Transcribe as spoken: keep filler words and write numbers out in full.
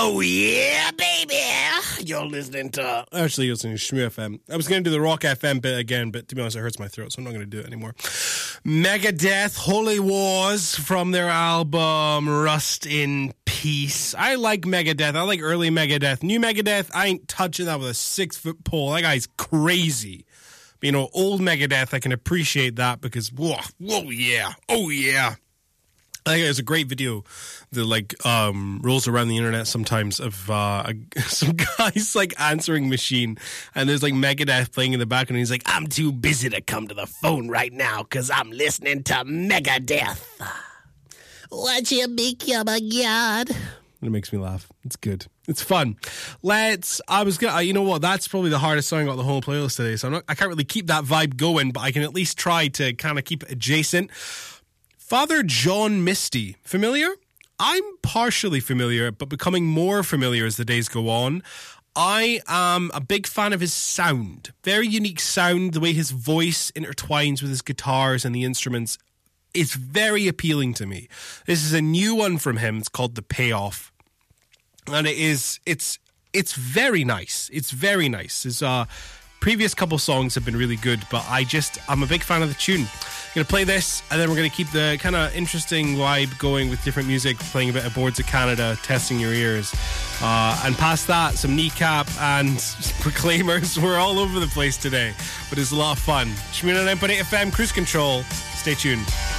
Oh, yeah, baby. You're listening to... Actually, you're listening to Shmoo F M. I was going to do the Rock F M bit again, but to be honest, it hurts my throat, so I'm not going to do it anymore. Megadeth, Holy Wars from their album Rust in Peace. I like Megadeth. I like early Megadeth. New Megadeth, I ain't touching that with a six-foot pole. That guy's crazy. But, you know, old Megadeth, I can appreciate that because, whoa, whoa, yeah. Oh, yeah. I think there's a great video that like um, rolls around the internet sometimes of uh, some guy's like answering machine, and there's like Megadeth playing in the background. And he's like, "I'm too busy to come to the phone right now because I'm listening to Megadeth." What you make you my god? It makes me laugh. It's good. It's fun. Let's. I was gonna. You know what? That's probably the hardest song on the whole playlist today. So I'm not. I can't really keep that vibe going, but I can at least try to kind of keep it adjacent. Father John Misty, familiar? I'm partially familiar, but becoming more familiar as the days go on. I am a big fan of his sound. Very unique sound, the way his voice intertwines with his guitars and the instruments is very appealing to me. This is a new one from him. It's called The Payoff. And it is, it's, it's very nice. It's very nice. His uh, previous couple songs have been really good, but I just, I'm a big fan of the tune. I'm going to play this, and then we're going to keep the kind of interesting vibe going with different music, playing a bit of Boards of Canada, testing your ears. Uh, and past that, some Kneecap and Proclaimers. We're all over the place today, but it's a lot of fun. Shmoo ninety-nine point eight F M, Cruise Control. Stay tuned.